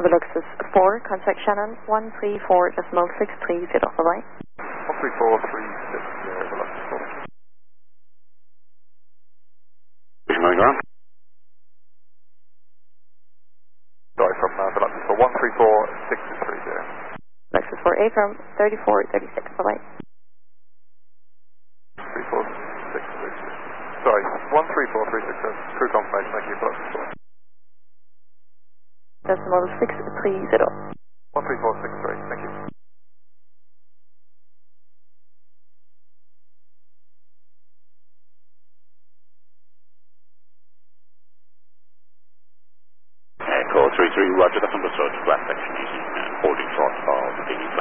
Luxus 4, contact Shannon 134.630, bye-bye. 134.360, Luxus 4. Moving on. Sorry, from Luxus 4, 134.630. Luxus 4, Acom 3436, bye-bye. 34636. Sorry, 134.360, crew confirmation, thank you, Luxus 4. Decimal 630. 134.63, thank you. Call 33, roger, that's understood. Flat section using boarding slot of the